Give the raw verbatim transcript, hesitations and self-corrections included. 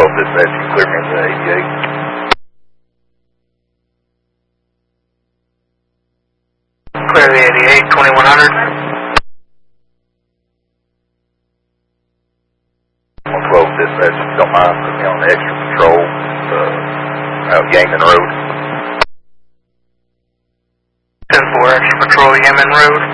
twelve dispatch, you clear me into eighty-eight. Clear the eighty-eight, twenty-one hundred. On twelve dispatch, if you don't mind, put me on the extra patrol, uh, out Yeaman Road. ten four, extra patrol, Yemen Road.